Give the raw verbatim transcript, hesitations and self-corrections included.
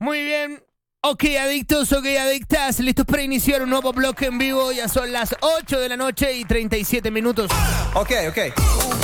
Muy bien. Ok, adictos, ok, adictas, listos para iniciar un nuevo bloque en vivo. Ya son las ocho de la noche y treinta y siete minutos. Ok, ok.